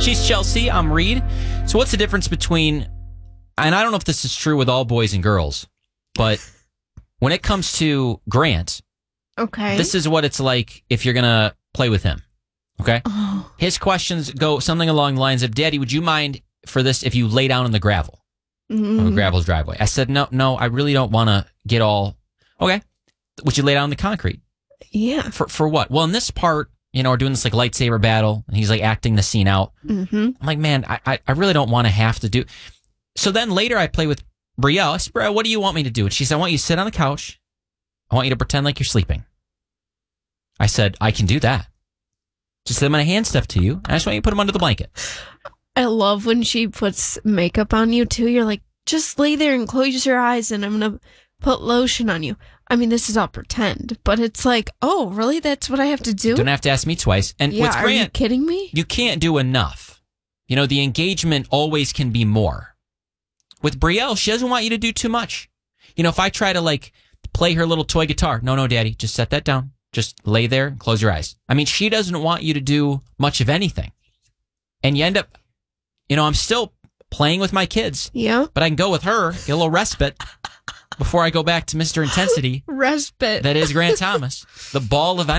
She's Chelsea. I'm Reed. So what's the difference between, and I don't know if this is true with all boys and girls, but when it comes to Grant, okay, this is what it's like if you're going to play with him. Okay? Oh. His questions go something along the lines of, Daddy, would you mind for this if you lay down in the gravel? Of Gravel's driveway. I said, no, I really don't want to get all, okay. Would you lay down in the concrete? Yeah. For what? Well, in this part, we're doing this like lightsaber battle and he's like acting the scene out. I'm like, man, I really don't want to have to do. So then later I play with Brielle. I said, Brielle, what do you want me to do? And she said, I want you to sit on the couch. I want you to pretend like you're sleeping. I said, I can do that. Just let my hand stuff to you. And I just want you to put them under the blanket. I love when she puts makeup on you too. You're like, just lay there and close your eyes and I'm going to put lotion on you. I mean, this is all pretend, but it's like, oh, really? That's what I have to do? Don't have to ask me twice. And with Grant, are you kidding me? You can't do enough. The engagement always can be more. With Brielle, she doesn't want you to do too much. If I try to like play her little toy guitar, no, Daddy, just set that down. Just lay there and close your eyes. I mean, she doesn't want you to do much of anything. And you end up, I'm still playing with my kids. Yeah. But I can go with her, get a little respite before I go back to Mr. Intensity. Respite. That is Grant Thomas. The ball of